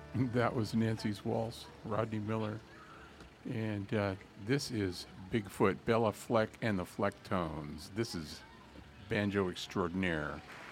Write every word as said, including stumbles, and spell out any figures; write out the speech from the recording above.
That was Nancy's Waltz, Rodney Miller. And uh, this is Bigfoot, Bella Fleck and the Flecktones. This is Banjo Extraordinaire.